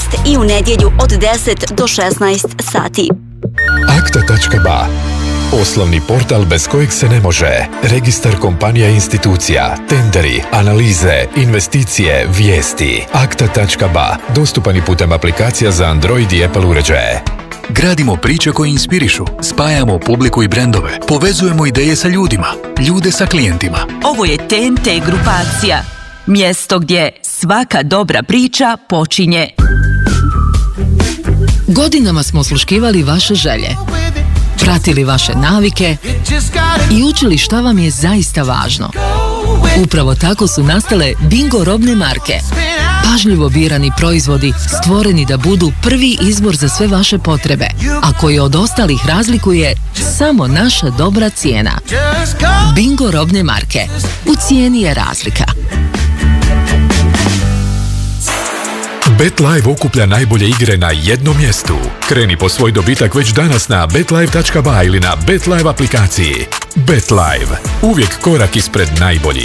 i u nedjelju od 10 do 16 sati. Akta.ba, osnovni portal bez kojeg se ne može. Registar kompanija i institucija, tenderi, analize, investicije, vijesti. Akta.ba, dostupan i putem aplikacija za Android i Apple uređaje. Gradimo priče koje inspirišu, spajamo publiku i brendove, povezujemo ideje sa ljudima, ljude sa klijentima. Ovo je TNT grupacija, mjesto gdje svaka dobra priča počinje. Godinama smo osluškivali vaše želje, pratili vaše navike i učili šta vam je zaista važno. Upravo tako su nastale Bingo robne marke. Pažljivo birani proizvodi stvoreni da budu prvi izbor za sve vaše potrebe, a koji od ostalih razlikuje samo naša dobra cijena. Bingo robne marke. U cijeni je razlika. BetLive okuplja najbolje igre na jednom mjestu. Kreni po svoj dobitak već danas na betlive.ba ili na BetLive aplikaciji. BetLive. Uvijek korak ispred najboljih.